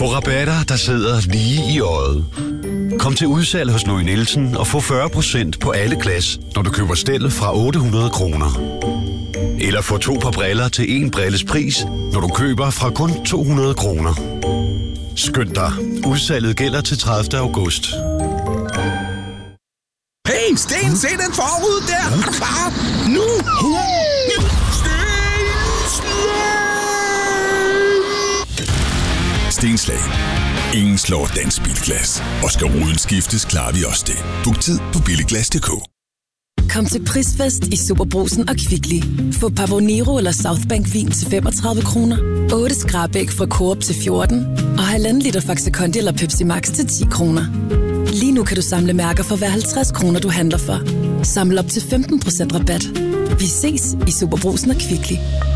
Få rabatter, der sidder lige i øjet. Kom til udsalg hos Louis Nielsen og få 40% på alle glas, når du køber stel fra 800 kroner. Eller få 2 par briller til 1 brilles pris, når du køber fra kun 200 kroner. Skynd dig. Udsalget gælder til 30. august. Hey, Sten, se den forud der! Er du klar? Nu! Stenslag. Ingen slår Dansk Bilglas. Og skal ruden skiftes, klarer vi også det. Book tid på billiglas.dk. Kom til Prisfest i Superbrugsen og Kvickly. Få Pavo Nero eller Southbank vin til 35 kroner. 8 skrabæg fra Coop til 14. Og 1,5 liter Faxe Kondi eller Pepsi Max til 10 kroner. Lige nu kan du samle mærker for hver 50 kroner, du handler for. Samle op til 15% rabat. Vi ses i Superbrugsen og Kvickly.